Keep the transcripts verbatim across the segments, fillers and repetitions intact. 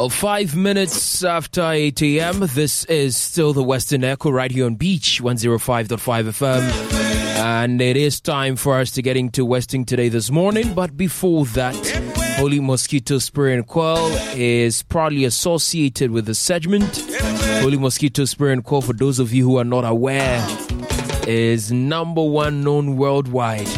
Well, five minutes after eight a.m., this is still the Western Echo right here on Beach one oh five point five F M. And it is time for us to get into Westing today this morning. But before that, Holy Mosquito Spray and Quell is proudly associated with the segment. Holy Mosquito Spray and Quell, for those of you who are not aware, is number one known worldwide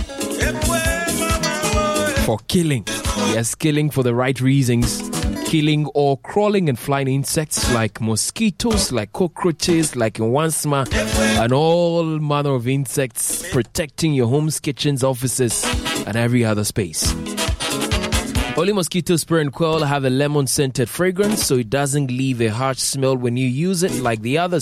for killing. Yes, killing for the right reasons. Killing or crawling and flying insects like mosquitoes, like cockroaches, like nwansma, and all manner of insects, protecting your homes, kitchens, offices, and every other space. Holy Mosquito Spray and Quell have a lemon-scented fragrance, so it doesn't leave a harsh smell when you use it like the others.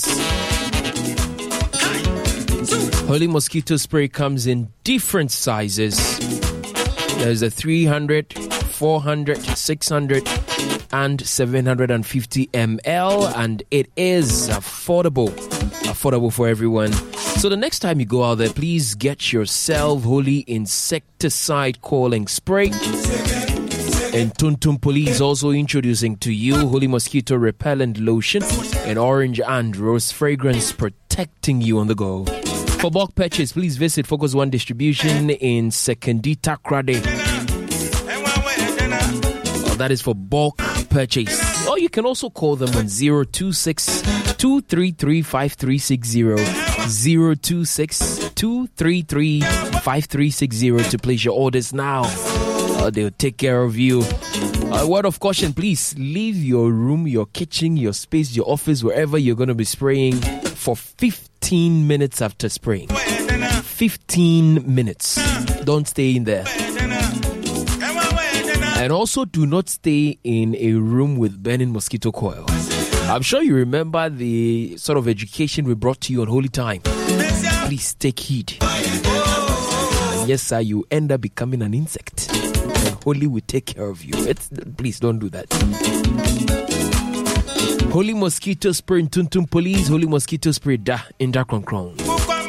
Holy Mosquito Spray comes in different sizes. There's a three hundred, four hundred, six hundred, and seven hundred fifty milliliters, and it is affordable. Affordable for everyone. So the next time you go out there, please get yourself Holy Insecticide Calling Spray. And Tuntum Police also introducing to you Holy Mosquito Repellent Lotion, an orange and rose fragrance protecting you on the go. For bulk purchase, please visit Focus One Distribution in Sekondi Takrade. Oh, that is for bulk purchase. Or you can also call them on zero two six, two three three, five three six zero, zero two six, two three three, five three six zero to place your orders now. Uh, they'll take care of you. A uh, word of caution, please leave your room, your kitchen, your space, your office, wherever you're going to be spraying for fifteen minutes after spraying. fifteen minutes. Don't stay in there. And also do not stay in a room with burning mosquito coil. I'm sure you remember the sort of education we brought to you on Holy Time. Please take heed. And yes, sir, you end up becoming an insect. And Holy will take care of you. It's, please don't do that. Holy Mosquito Spray in Tuntum Police, Holy Mosquito Spray da in Dakron.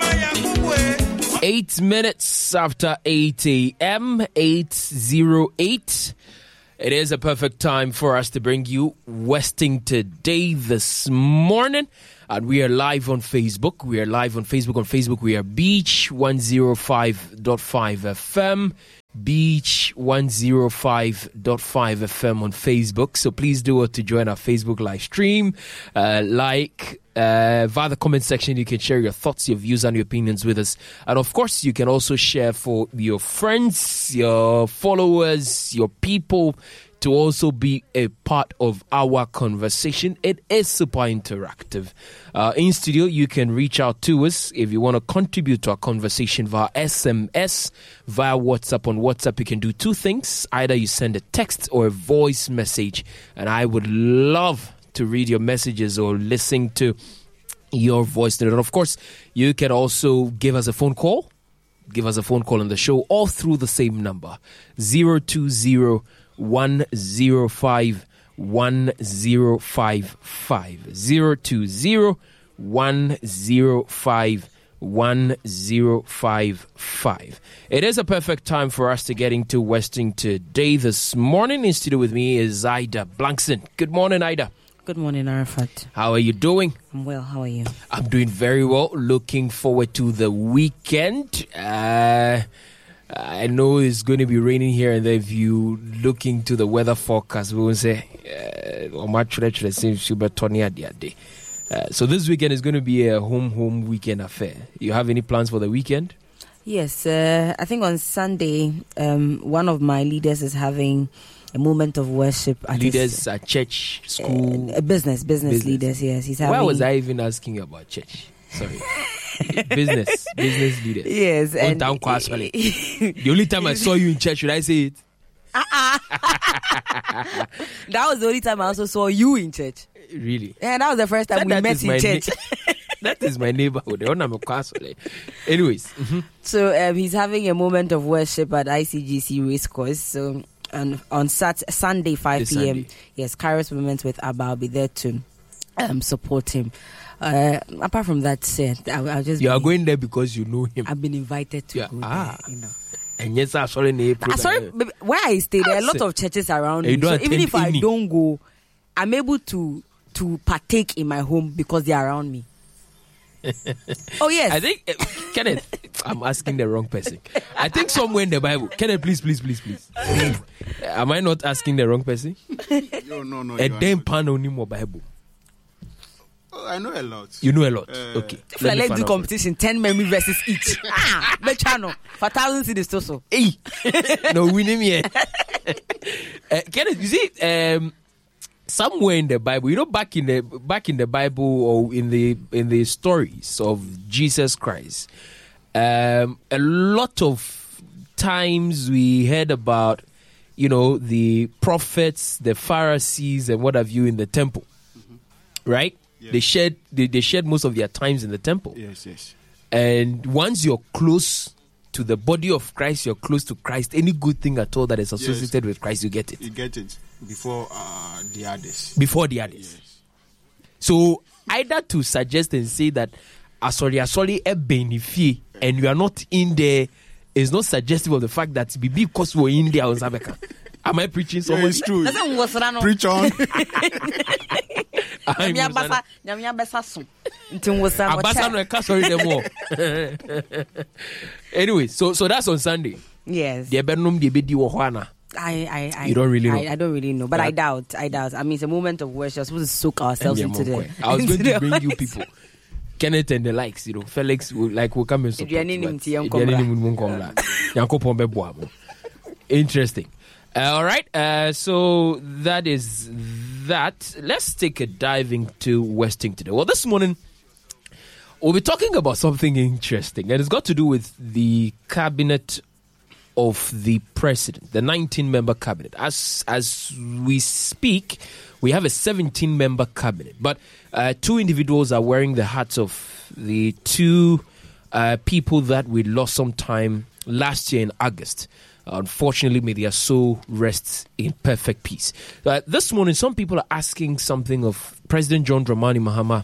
Eight minutes after eight a.m., eight oh eight. It is a perfect time for us to bring you Westing Today this morning. And we are live on Facebook. We are live on Facebook. On Facebook, we are Beach one oh five point five F M. Beach one oh five point five F M on Facebook. So please do want to join our Facebook live stream. Uh, like, uh, via the comment section, you can share your thoughts, your views, and your opinions with us. And of course, you can also share for your friends, your followers, your people to also be a part of our conversation. It is super interactive. Uh, in studio, you can reach out to us if you want to contribute to our conversation via S M S, via WhatsApp. On WhatsApp, you can do two things. Either you send a text or a voice message, and I would love to read your messages or listen to your voice. And of course, you can also give us a phone call. Give us a phone call on the show, all through the same number, zero two zero, one zero five, one zero five five, zero two zero, one zero five, one zero five five. It is a perfect time for us to get into Westing Today this morning. In studio with me is Ida Blankson. Good morning, Ida. Good morning, Arafat. How are you doing? I'm well. How are you? I'm doing very well. Looking forward to the weekend. Uh, I know it's going to be raining here and there. If you look into the weather forecast, we will say, uh, so this weekend is going to be a home, home weekend affair. You have any plans for the weekend? Yes. Uh, I think on Sunday, um, one of my leaders is having a moment of worship. At leaders his, at church, school? Uh, business, business, business leaders, yes. He's having. Why was I even asking you about church? Sorry. business, business leaders. Yes. And down the only time I saw you in church, should I say it? Uh-uh. That was the only time I also saw you in church. Really? Yeah, that was the first time that, we that met in church. Na- that is my neighborhood. Anyways. Mm-hmm. So um, he's having a moment of worship at I C G C Racecourse. So on, on Sat- Sunday, five p.m. Yes, Kairos Moments with Abba. I'll be there to um, support him. Uh, apart from that, uh, I'll, I'll just. You be, are going there because you know him. I've been invited to yeah. go ah. there. You know. And yes, I'm sorry. I'm sorry. Where I stay, there are a lot of churches around me. So even if I don't go, I'm able to to partake in my home because they are around me. Oh yes. I think uh, Kenneth, I'm asking the wrong person. I think somewhere in the Bible, Kenneth, please, please, please, please. Am I not asking the wrong person? No, no, no. A damn pan on him Bible. Oh, I know a lot. You know a lot. Uh, okay. If Let let's do competition, it. ten memory verses each. ah, the channel for thousands in the store. Hey, no winning here. uh, Kenneth, you see, um. somewhere in the Bible, you know, back in the back in the Bible or in the in the stories of Jesus Christ, um, a lot of times we heard about, you know, the prophets, the Pharisees, and what have you in the temple, mm-hmm. right? Yes. They shared they, they shared most of their times in the temple. Yes, yes. And once you're close to the body of Christ, you're close to Christ. Any good thing at all that is associated yes. with Christ, you get it. You get it. Before uh, the others. Before the others. Yes. So either to suggest and say that asori asori e benefit and you are not in there is not suggestive of the fact that because we're in there on Zabeka. Am I preaching so yeah, much? It's true. Preach on. Anyway, so so that's on Sunday. Yes. I, I, I, you don't really know. I, I don't really know, but yeah. I doubt. I doubt. I mean, it's a moment of worship. We're supposed to soak ourselves into the. I was going to bring you people, Kenneth and the likes. You know, Felix will like will come and support. Interesting. Uh, all right. Uh, so that is that. Let's take a dive into Westing today. Well, this morning we'll be talking about something interesting, and it's got to do with the cabinet of the president, the nineteen-member cabinet. As as we speak, we have a seventeen-member cabinet, but uh, two individuals are wearing the hats of the two uh, people that we lost some time last year in August. Uh, unfortunately, may their soul rest in perfect peace. Uh, this morning, some people are asking something of President John Dramani Mahama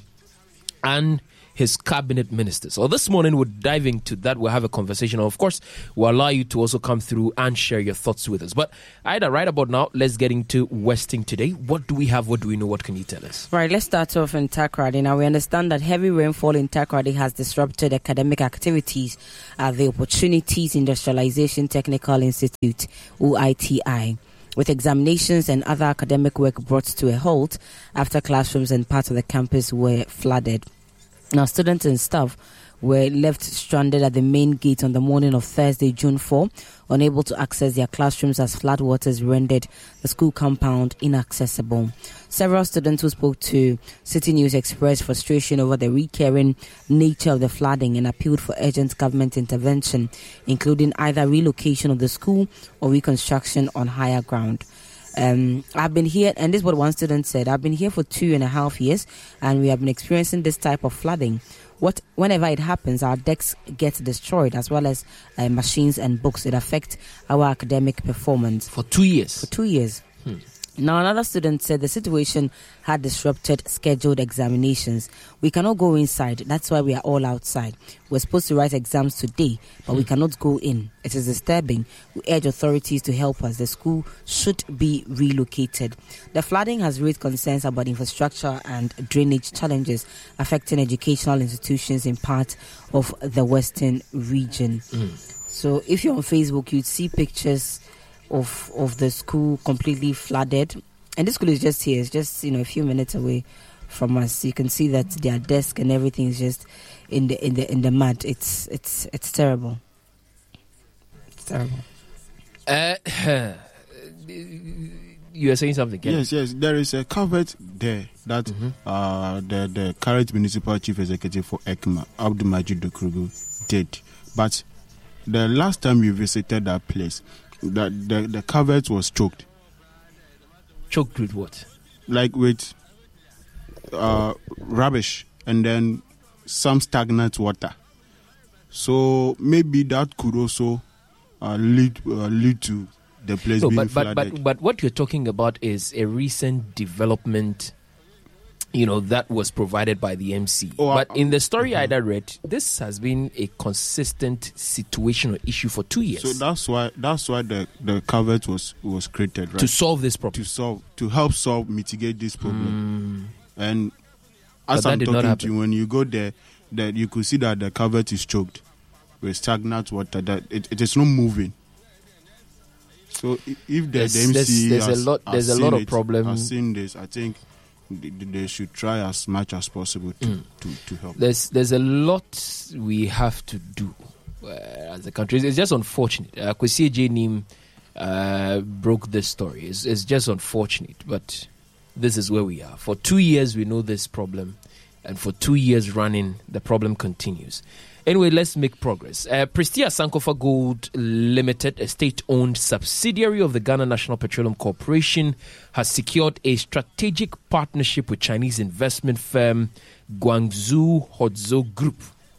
and his cabinet ministers. So this morning we'll dive into that. We'll have a conversation. Of course, we'll allow you to also come through and share your thoughts with us. But Ida, right about now, let's get into Westing today. What do we have? What do we know? What can you tell us? Right, let's start off in Takoradi. Now, we understand that heavy rainfall in Takoradi has disrupted academic activities at the Opportunities Industrialization Technical Institute, O I T I, with examinations and other academic work brought to a halt after classrooms and parts of the campus were flooded. Now, students and staff were left stranded at the main gate on the morning of Thursday, June fourth, unable to access their classrooms as floodwaters rendered the school compound inaccessible. Several students who spoke to City News expressed frustration over the recurring nature of the flooding and appealed for urgent government intervention, including either relocation of the school or reconstruction on higher ground. Um, I've been here, and this is what one student said, I've been here for two and a half years, and we have been experiencing this type of flooding. What, whenever it happens, our desks get destroyed, as well as uh, machines and books. It affects our academic performance. For two years? For two years. Hmm. Now, another student said the situation had disrupted scheduled examinations. We cannot go inside. That's why we are all outside. We're supposed to write exams today, but hmm. we cannot go in. It is disturbing. We urge authorities to help us. The school should be relocated. The flooding has raised concerns about infrastructure and drainage challenges affecting educational institutions in part of the Western region. Hmm. So if you're on Facebook, you'd see pictures of of the school completely flooded, and this school is just here. It's just, you know, a few minutes away from us. You can see that their desk and everything is just in the in the in the mud. It's it's it's terrible. It's terrible. Uh, you are saying something, Ken? Yes, yes. There is a cover there that mm-hmm. uh, the the current municipal chief executive for ECMA, Abdul Majid Dokrugu, did. But the last time we visited that place, The, the the covert was choked. Choked with what? Like with uh, rubbish and then some stagnant water. So maybe that could also uh, lead uh, lead to the place no, being but, flooded. But, but, but what you're talking about is a recent development you know, that was provided by the M C. Oh, but uh, in the story mm-hmm. I read, this has been a consistent situation or issue for two years. So that's why that's why the, the culvert was was created, right? To solve this problem. To solve to help solve mitigate this problem. Mm. And as but I'm talking to you, when you go there, that you could see that the culvert is choked with stagnant water. That it, it is not moving. So if the, there's, the M C there's, there's has, a lot there's a lot of it, problems. Has seen this, I think they should try as much as possible to, mm. to, to help. There's there's a lot we have to do uh, as a country. It's just unfortunate. Uh, Kwesi Ejenim uh, broke this story. It's, it's just unfortunate, but this is where we are. For two years, we know this problem, and for two years running, the problem continues. Anyway, let's make progress. Uh, Prestia Sankofa Gold Limited, a state-owned subsidiary of the Ghana National Petroleum Corporation, has secured a strategic partnership with Chinese investment firm Guangzhou Hozhou Group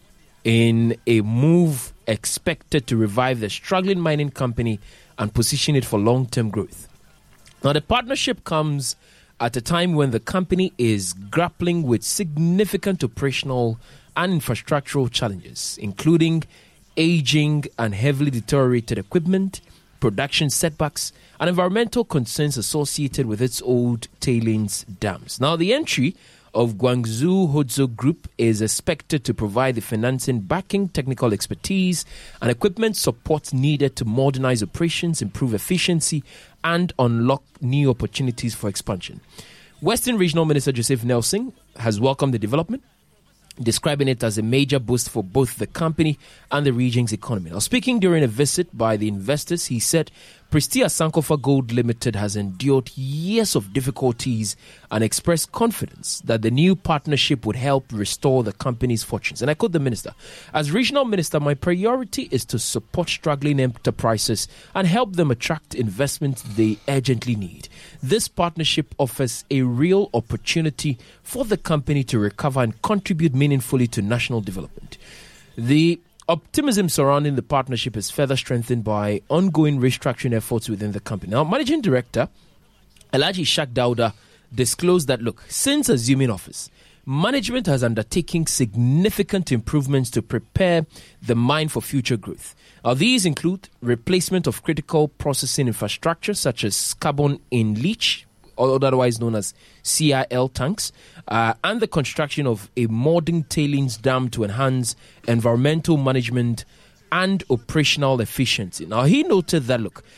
in a move expected to revive the struggling mining company and position it for long-term growth. Now, the partnership comes at a time when the company is grappling with significant operational and infrastructural challenges, including aging and heavily deteriorated equipment, production setbacks, and environmental concerns associated with its old tailings dams. Now, the entry of Guangzhou Hozhou Group is expected to provide the financing, backing, technical expertise, and equipment support needed to modernize operations, improve efficiency, and unlock new opportunities for expansion. Western Regional Minister Joseph Nelson has welcomed the development, describing it as a major boost for both the company and the region's economy. Now, speaking during a visit by the investors, he said Prestia Sankofa Gold Limited has endured years of difficulties and expressed confidence that the new partnership would help restore the company's fortunes. And I quote the minister, "As regional minister, my priority is to support struggling enterprises and help them attract investments they urgently need. This partnership offers a real opportunity for the company to recover and contribute meaningfully to national development." The optimism surrounding the partnership is further strengthened by ongoing restructuring efforts within the company. Now, Managing Director Alhaji Ishaq Dauda disclosed that, look, since assuming office, management has undertaken significant improvements to prepare the mine for future growth. Now, these include replacement of critical processing infrastructure such as carbon in leach, or otherwise known as C I L tanks, uh, and the construction of a modern tailings dam to enhance environmental management and operational efficiency. Now, he noted that, look,